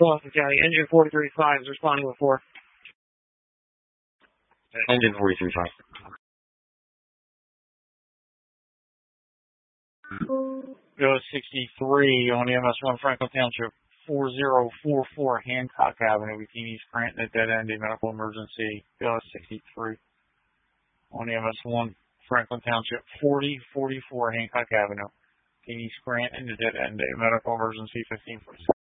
Boston County, engine 435 is responding with 4. Engine 435. Go 63 on MS1 Franklin Township, 4044 Hancock Avenue between East Scranton at dead end, a medical emergency. Go 63 on MS1 Franklin Township, 4044 Hancock Avenue between East Scranton at dead end, a medical emergency. 1546.